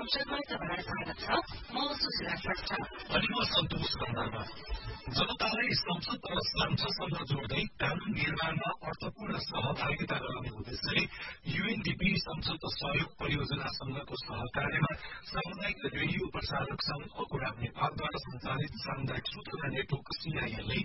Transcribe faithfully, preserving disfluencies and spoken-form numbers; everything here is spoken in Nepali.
संसदमा तपाईलाई स्वागत छ। म सुशीला श्रेष्ठ अनि म सन्तोष गन्धर्व। जनतालाई संसद र सांसदसँग जोड्दै कानून निर्माणमा अर्थपूर्ण सहभागिता गराउने उद्देश्यले यूएनडीपी संसद सहयोग परियोजना संघको सहकार्यमा सामुदायिक रेडियो प्रसारक संघ अकुराब नेपालद्वारा सञ्चालित सामुदायिक सूचना नेटवर्क सीआईएलले